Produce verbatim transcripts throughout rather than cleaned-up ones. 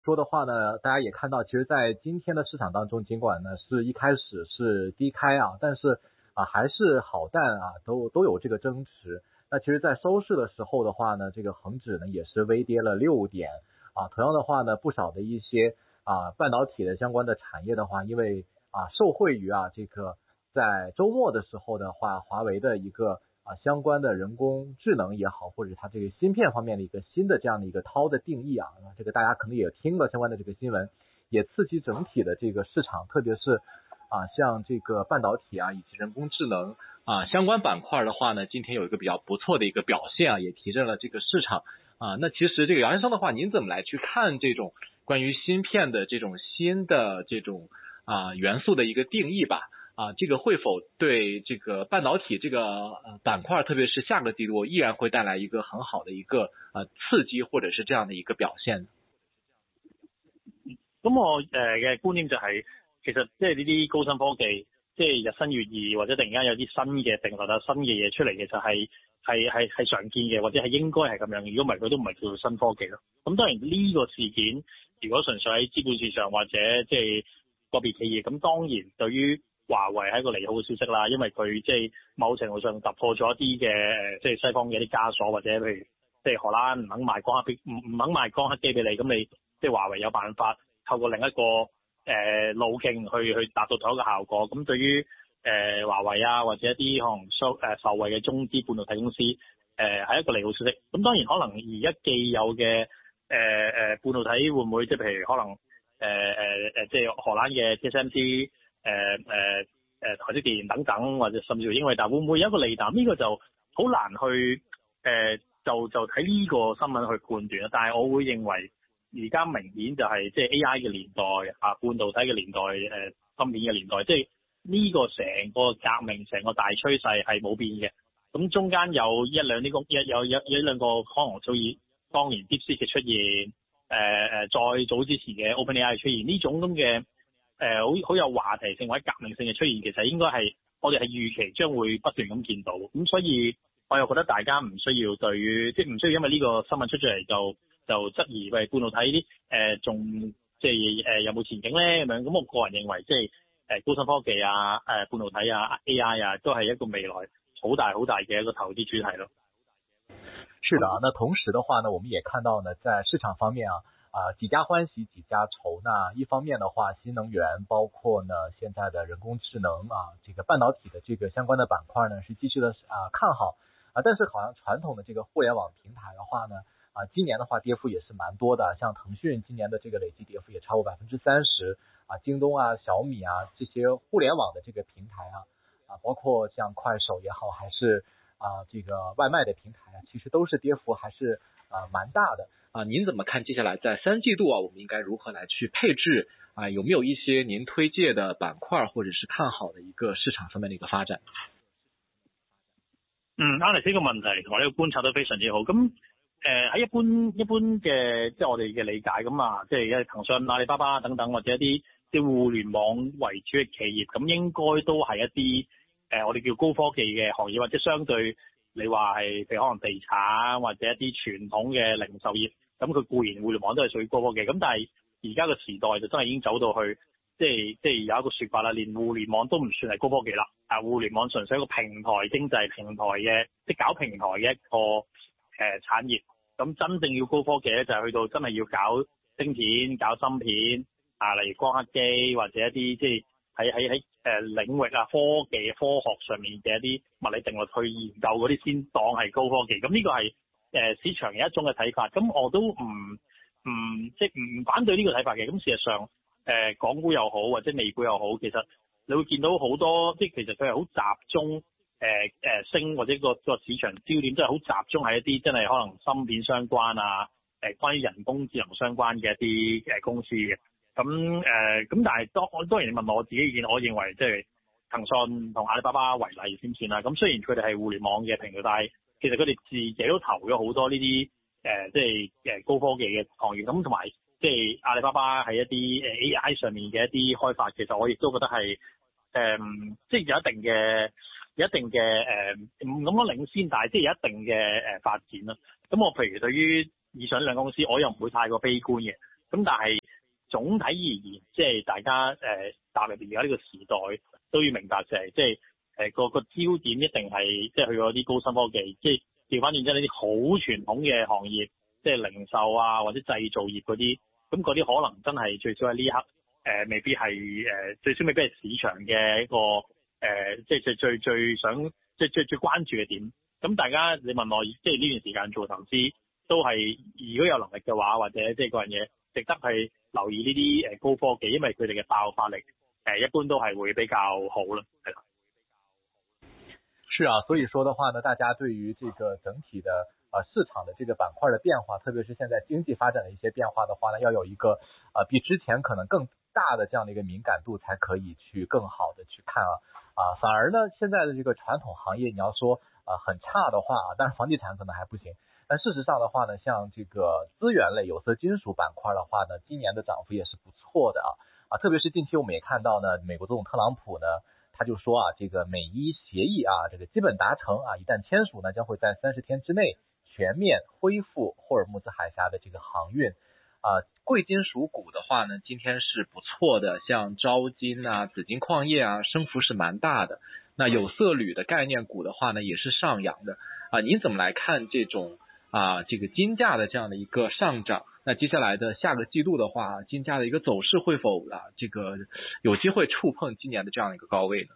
说的话呢，大家也看到，其实在今天的市场当中，尽管呢是一开始是低开啊，但是啊还是好淡啊都都有这个增持。那其实在收市的时候的话呢，这个恒指呢也是微跌了六点啊。同样的话呢，不少的一些啊半导体的相关的产业的话，因为啊受惠于啊这个在周末的时候的话，华为的一个啊相关的人工智能也好，或者它这个芯片方面的一个新的这样的一个涛的定义啊，这个大家可能也听了相关的这个新闻，也刺激整体的这个市场，特别是啊像这个半导体啊以及人工智能啊相关板块的话呢，今天有一个比较不错的一个表现啊，也提振了这个市场啊。那其实这个姚先生的话，您怎么来去看这种关于芯片的这种新的这种啊元素的一个定义吧？啊，这个会否对这个半导体这个呃板块，特别是下个季度，依然会带来一个很好的一个呃刺激，或者是这样的一個表現呢？ 咁我誒嘅觀點就係、是，其實即係呢啲高新科技，即係日新月異，或者突然間有啲新嘅定律啊、新嘅嘢出嚟，其實係係係係常見嘅，或者係應該係咁樣。如果唔係，佢都唔係叫做新科技咯。咁當然呢個事件，如果純粹喺資本市場或者即係個別企業，咁當然對於華為係一個利好嘅消息啦，因為佢即係某程度上突破咗一啲嘅誒，即係西方嘅一啲枷鎖，或者譬如即係荷蘭唔肯賣光刻機，唔唔肯賣光刻機俾你，咁你即係華為有辦法透過另一個誒、呃、路徑去去達到同一個效果。咁對於誒、呃、華為啊，或者一啲可能受誒受惠嘅中資半導體公司，誒、呃、係一個利好消息。咁當然可能而家既有嘅誒誒半導體會唔會即係譬如可能誒誒誒即係荷蘭嘅 T S M C。誒誒誒台積電等等，或者甚至乎英偉達會唔會有一個利淡？呢、這個就好難去誒、呃，就就睇呢個新聞去判斷啦。但係我會認為而家明顯就係即係 A I 嘅年代啊，半導體嘅年代，誒芯片嘅年代，即係呢個成個革命、成個大趨勢係冇變嘅。咁中間有一兩啲公一有有有一兩個可能早已當年 DeepSeek 嘅出現，誒、呃、誒再早之前嘅 OpenAI 出現呢種咁嘅。誒好好有話題性或者革命性嘅出現，其實應該係我哋係預期將會不斷咁見到，咁所以我又覺得大家唔需要對於即係唔需要因為呢個新聞出咗嚟就就質疑喂半導體啲誒仲即係誒有冇前景咧咁樣。咁我個人認為即係誒高新科技啊、誒、呃、半導體啊、A I 啊都係一個未來好大好大嘅一個投資主題咯。 是的啊，那同時的話呢，我們也看到呢，在市場方面啊。啊，幾家歡喜幾家愁。那一方面的話，新能源包括呢現在的人工智能啊，這個半導體的這個相關的板塊呢是繼續的啊看好啊。但是好像傳統的這個互聯網平台的話呢，啊今年的話跌幅也是蠻多的，像騰訊今年的這個累計跌幅也超過百分之三十啊，京東啊、小米啊這些互聯網的這個平台啊啊，包括像快手也好，還是啊這個外賣的平台啊，其實都是跌幅還是啊蠻大的。啊，您怎麼看接下來在三季度啊，我們應該如何來去配置啊？有沒有一些您推介的板塊，或者是看好的一個市場上面的一個發展？ 嗯 Alex 呢個問題同埋呢個觀察都非常之好。咁誒喺一般一般嘅即係我哋嘅理解咁啊，即係一騰訊、阿里巴巴等等，或者一啲即係互聯網為主嘅企業，咁應該都係一啲誒、呃、我哋叫高科技嘅行業，或者相對你話係譬如可能地產或者一啲傳統嘅零售業。咁佢固然互聯網都係屬於高科技，咁但係而家個時代就真係已經走到去，即係即係有一個說法啦，連互聯網都唔算係高科技啦。啊，互聯網純粹一個平台經濟平台嘅，即係搞平台嘅一個誒、呃、產業。咁真正要高科技咧，就係去到真係要搞晶片、搞芯片啊，例如光刻機或者一啲即係喺喺喺誒領域啊科技科學上面嘅一啲物理定律去研究嗰啲先當係高科技。咁呢個係。誒市場有一種嘅睇法，咁我都唔唔即係唔反對呢個睇法嘅。咁事實上，誒、呃、港股又好或者美股又好，其實你會見到好多，即係其實佢係好集中，誒、呃、誒、呃、升或者個個市場焦點都係好集中喺一啲真係可能芯片相關啊，誒、呃、關於人工智能相關嘅一啲誒公司嘅。咁誒咁，但係當我當然你問我自己意見，我認為即係騰訊同阿里巴巴為例先算啦。咁雖然佢哋係互聯網嘅平台，但係其實佢哋自己都投咗好多呢啲誒，即係誒高科技嘅行業，咁同埋即係阿里巴巴喺一啲誒 A I 上面嘅一啲開發，其實我亦都覺得係誒、呃，即係有一定嘅有一定嘅誒，唔咁講領先，但係即係有一定嘅誒發展啦。咁我譬如對於以上兩間公司，我又唔會太過悲觀嘅。 咁但係總體而言，即係大家誒踏入而家呢個時代都要明白就係即係誒個個焦點一定係即係去嗰啲高新科技，即係調翻轉即係呢啲好傳統嘅行業，即係零售啊或者製造業嗰啲，咁嗰啲可能真係最少喺呢一刻誒、呃、未必係誒、呃、最少未必係市場嘅一個誒、呃、即係最最最想即係最最關注嘅點。咁大家你問我，即係呢段時間做投資都係如果有能力嘅話，或者即係嗰樣嘢值得去留意呢啲誒高科技，因為佢哋嘅爆發力誒一般都係會比較好啦，係啦。 是啊，所以說的話呢，大家對於這個整體的呃市場的這個板塊的變化，特別是現在經濟發展的一些變化的話呢，要有一個呃比之前可能更大的這樣的一個敏感度，才可以去更好的去看啊啊，反而呢現在的這個傳統行業，你要說呃很差的話啊，當然房地產可能還不行，但事實上的話呢，像這個資源類有色金屬板塊的話呢，今年的漲幅也是不錯的啊啊，特別是近期我們也看到呢，美國總統特朗普呢，他就說啊，這個美伊協議啊，這個基本達成啊，一旦簽署呢，將會在三十天之內全面恢復霍爾木茲海峽的這個航運啊。貴金屬股的話呢，今天是不錯的，像招金啊、紫金礦業啊，升幅是蠻大的。那有色鋁的概念股的話呢，也是上揚的啊。您怎麼來看這種啊，這個金價的這樣的一個上漲？那接下來的下個季度的話，金價的一個走勢會否啊，這個有機會觸碰今年的這樣一個高位呢？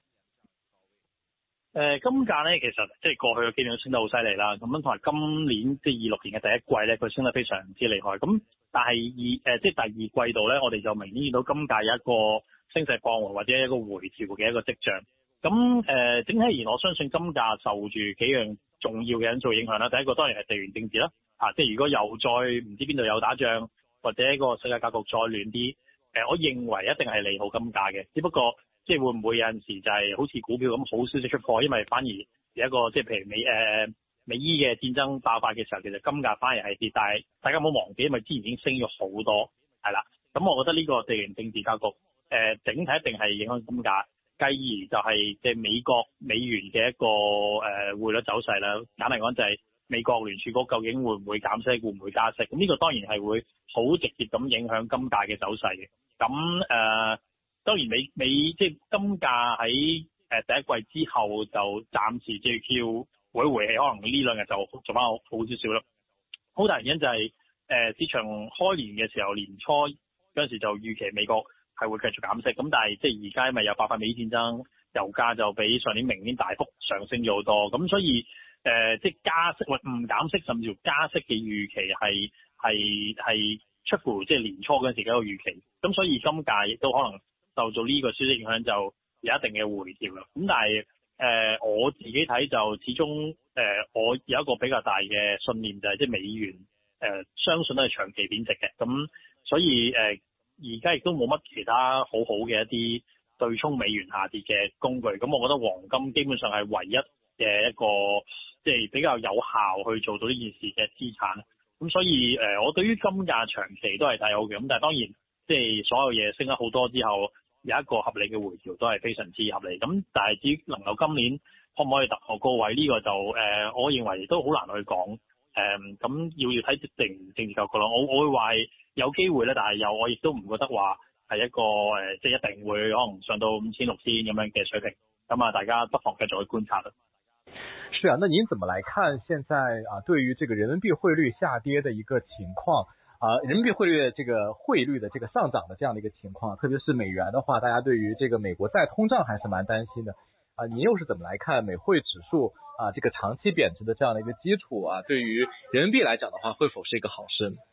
誒、呃，金價咧，其實即係過去嘅基本升得好犀利啦。咁樣同埋今年即係二六年嘅第一季咧，佢升得非常之厲害。咁但係二誒即係第二季度咧，我哋就明顯見到金價有一個升勢放緩或者一個回調嘅一個跡象。咁誒、呃，整體而言，我相信金價受住幾樣重要嘅因素影響啦。第一個當然係地緣政治啦，啊，即係如果又再唔知邊度有打仗，或者個世界格局再亂啲，誒、呃，我認為一定係利好金價嘅。只不過即係會唔會有陣時就係好似股票咁好消息出貨，因為反而有一個即係譬如美誒、呃、美伊嘅戰爭爆發嘅時候，其實金價反而係跌，但係大家唔好忘記，因為之前已經升咗好多，係啦。咁我覺得呢個地緣政治格局誒、呃、整體一定係影響金價，繼而就係即係美國美元嘅一個誒、呃、匯率走勢啦。簡單嚟講就係美國聯儲局究竟會唔會減息，會唔會加息？咁呢個當然係會好直接咁影響金價嘅走勢嘅。咁誒。呃當然美美即係金價喺誒、呃、第一季之後就暫時即係叫回回氣，可能呢兩日就做翻好好少少啦。好大原因就係、是、誒、呃、市場開年嘅時候年初嗰陣時就預期美國係會繼續減息，咁但係即係而家因為有爆發美伊戰爭，油價就比上年明年大幅上升咗好多，咁所以誒、呃、即係加息或唔減息甚至乎加息嘅預期係係係出乎即係年初嗰陣時嘅一個預期，咁所以金價亦都可能受到呢個消息影響，就有一定嘅回調啦。咁但係誒、呃、我自己睇就始終誒、呃、我有一個比較大嘅信念就係即係美元誒、呃、相信都係長期貶值嘅。咁所以誒而家亦都冇乜其他好好嘅一啲對沖美元下跌嘅工具。咁我覺得黃金基本上係唯一嘅一個即係、就是、比較有效去做到呢件事嘅資產。咁所以誒、呃、我對於金價長期都係睇好嘅。咁但係當然即係所有嘢升咗好多之後，有一個合理嘅回調都係非常之合理，咁但係至於能夠今年可唔可以突破高位呢、這個就誒、呃，我認為都好難去講，誒、呃、咁要要睇定政治格局咯。我我會話有機會咧，但係又我亦都唔覺得話係一個誒、呃，即係一定會可能上到五千六千咁樣嘅水平。咁啊，大家不妨繼續去觀察啦。 是啊，那您怎麼來看現在啊對於這個人民幣匯率下跌的一個情況？啊，人民幣匯率這個匯率的這個上漲的這樣的一個情況，特別是美元的話，大家對於這個美國再通脹還是蠻擔心的啊。您又是怎麼來看美匯指數啊這個長期貶值的這樣的一個基礎啊？對於人民幣來講的話，會否是一個好事呢？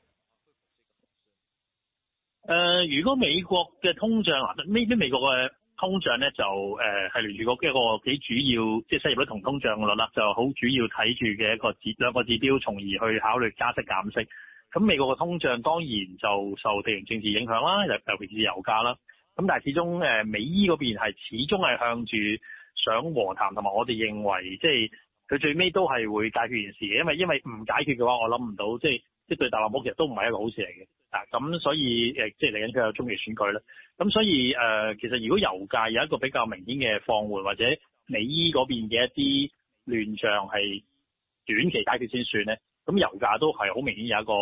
呃，如果美國嘅通脹啊，呢啲美國嘅通脹咧就誒係聯儲局一個幾主要，即係失業率同通脹率啦，就好主要睇住嘅一個指兩個指標，從而去考慮加息減息。咁美國嘅通脹當然就受地緣政治影響啦，尤尤其是油價啦。咁但係始終誒美伊嗰邊係始終係向住想和談，同埋我哋認為即係佢最尾都係會解決件事嘅，因為因為唔解決嘅話，我諗唔到即係即係對特朗普其實都唔係一個好事嚟嘅。啊，咁所以誒即係嚟緊佢有中期選舉啦。咁所以誒、呃、其實如果油價有一個比較明顯嘅放緩，或者美伊嗰邊嘅一啲亂象係短期解決先算咧，咁油價都係好明顯有一個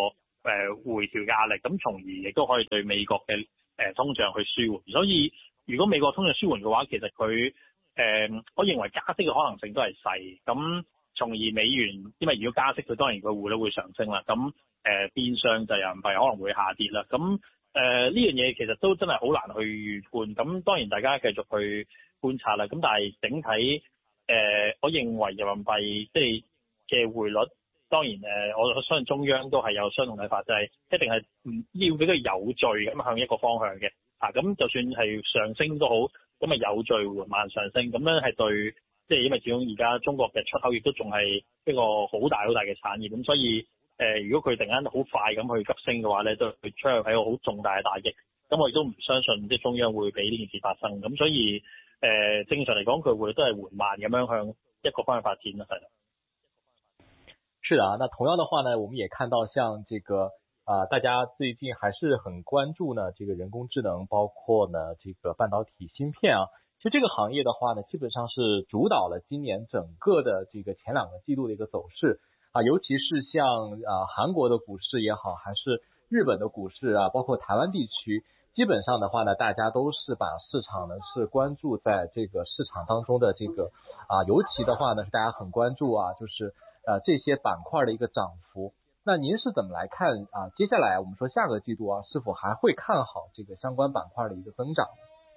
誒回調壓力，咁從而亦都可以對美國嘅誒、呃、通脹去舒緩。所以如果美國通脹舒緩嘅話，其實佢誒、呃、我認為加息嘅可能性都係細，咁從而美元因為如果加息，佢當然個匯率會上升啦，咁誒、呃、變相就人民幣可能會下跌啦。咁誒呢樣嘢其實都真係好難去預判，咁當然大家繼續去觀察啦。咁但係整體誒、呃，我認為人民幣即係嘅匯率。當然誒，我相信中央都係有相同睇法，就係、是、一定係唔要俾佢有序咁向一個方向嘅。啊，咁就算係上升都好，咁啊有序緩慢上升，咁樣係對，即係因為始終而家中國嘅出口亦都仲係一個好大好大嘅產業，咁所以誒、呃，如果佢突然間好快咁去急升嘅話咧，都對出口係一個好重大嘅打擊。咁我亦都唔相信即係中央會俾呢件事發生。咁所以誒、呃，正常嚟講，佢會都係緩慢咁樣向一個方向發展啦，係。 是的啊，那同樣的話呢，我們也看到像這個啊、呃，大家最近還是很關注呢，這個人工智能，包括呢這個半導體芯片啊。其實這個行業的話呢，基本上是主導了今年整個的這個前兩個季度的一個走勢啊，尤其是像啊韓國的股市也好，還是日本的股市啊，包括台灣地區，基本上的話呢，大家都是把市場呢是關注在這個市場當中的這個啊，尤其的話呢是大家很關注啊，就是。呃，這些板塊的一個漲幅，那您是怎麼來看啊？接下來我們說下個季度啊，是否還會看好這個相關板塊的一個增長？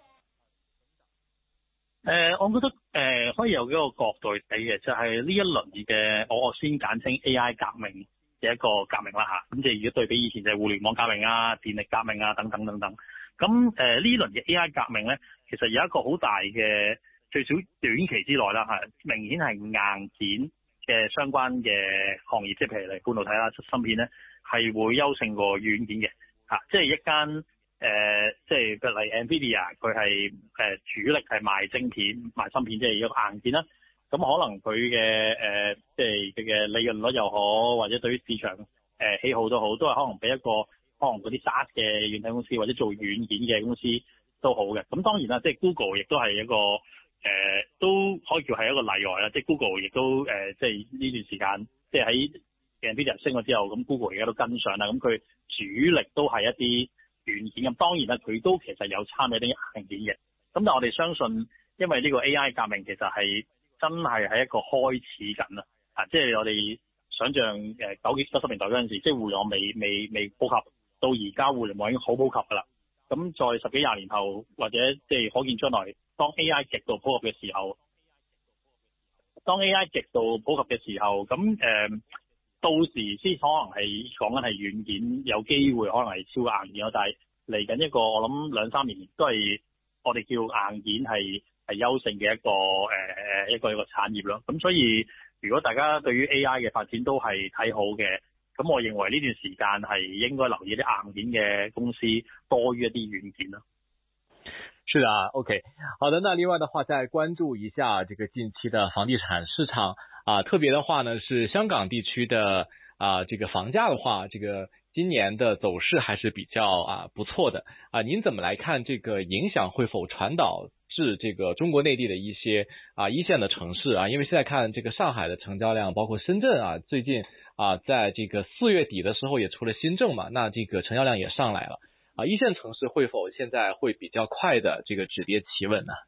誒、呃，我覺得誒、呃、可以有幾個角度去睇嘅，就係、是、呢一輪嘅我我先簡稱 A I 革命嘅一個革命啦吓，咁即係如果對比以前就係互聯網革命啊、電力革命啊等等等等，咁誒呢輪嘅 A I 革命咧，其實有一個好大嘅最少短期之內啦吓，明顯係硬件嘅相關嘅行業，即係譬如嚟半導體啦、出芯片咧，係會優勝過軟件嘅嚇、啊。即係一間誒、呃，即係譬如嚟 Nvidia，佢係誒主力係賣晶片、賣芯片，即係一個硬件啦。咁可能佢嘅誒，即係佢嘅利潤率又好，或者對於市場誒、呃、喜好都好，都係可能比一個可能嗰啲 SaaS 嘅軟體公司或者做軟件嘅公司都好嘅。咁當然啦，即係 Google 亦都係一個。誒、呃、都可以叫係一個例外啦，即係 Google 亦都誒、呃，即係呢段時間，即係喺 Nvidia 升咗之後，咁 Google 而家都跟上啦。咁佢主力都係一啲軟件，咁當然啦，佢都其實有參與啲硬件嘅。咁但係我哋相信，因為呢個 A I 革命其實係真係喺一個開始緊啦。啊，即係我哋想像誒九幾七十年代嗰陣時，即係互聯網未未未普及，到而家互聯網已經好普及㗎啦。咁在十幾廿年後，或者即係可見將來，當 A I 極度普及嘅時候，當 A I 極度普及嘅時候，咁誒、呃、到時先可能係講緊係軟件有機會可能係超過硬件咯。但係嚟緊一個我諗兩三年都係我哋叫硬件係係優勝嘅一個誒誒、呃、一個一個產業咯。咁所以如果大家對於 A I 嘅發展都係睇好嘅，咁我認為呢段時間係應該留意啲硬件嘅公司多於一啲軟件咯。 是的啊 ，OK， 好的。那另外的話，再關注一下這個近期的房地產市場啊，特別的話呢，是香港地區的啊，這個房價的話，這個今年的走勢還是比較啊不錯的啊。您怎麼來看這個影響會否傳導至這個中國內地的一些啊一線的城市啊？因為現在看這個上海的成交量，包括深圳啊，最近啊，在這個四月底的時候也出了新政嘛，那這個成交量也上來了。啊，一線城市會否現在會比較快的這個止跌企穩呢？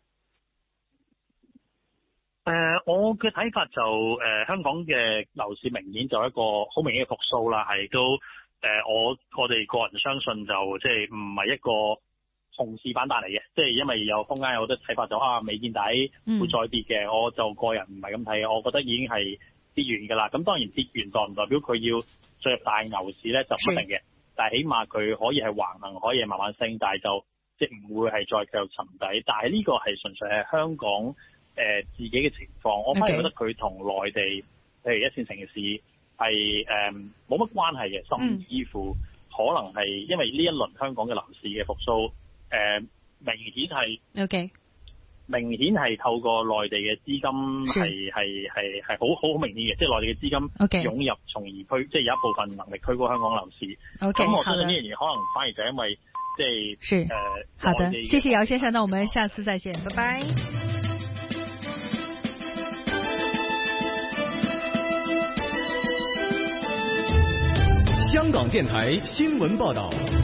誒、呃，我嘅睇法就誒、呃，香港嘅樓市明顯就一個好明顯嘅復甦啦，係都誒、呃，我我哋個人相信就即係唔係一個熊市反彈嚟嘅，即係因為有空間有好多睇法就啊未見底會再跌嘅、嗯，我就個人唔係咁睇，我覺得已經係跌完㗎啦。咁當然跌完代唔代表佢要進入大牛市咧，就唔一定嘅。但係起碼佢可以係橫行，可以係慢慢升，但係就即係唔會係再繼續沉底。但係呢個係純粹係香港誒、呃、自己嘅情況。我反而覺得佢同內地譬如一線城市係誒冇乜關係嘅，甚至乎可能係因為呢一輪香港嘅樓市嘅復甦誒、呃、明顯係 OK。 明顯係透過內地嘅資金係係係係好好明顯嘅，即係內地嘅資金湧入，從而推，即係有一部分能力推高香港樓市。咁、okay, 我相信呢樣嘢可能反而就因為即係誒。 呃、好的，謝謝姚先生，那我們下次再見，拜拜。 香港电台新闻报道。